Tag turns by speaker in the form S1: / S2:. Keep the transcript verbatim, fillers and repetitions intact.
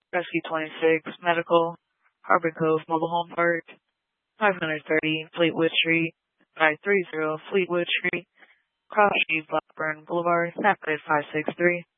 S1: Rescue twenty-six, Medical, Harbor Cove Mobile Home Park, five thirty Fleetwood Street, five thirty Fleetwood Street, Cross Street, Blackburn Boulevard, Snapcode five six three.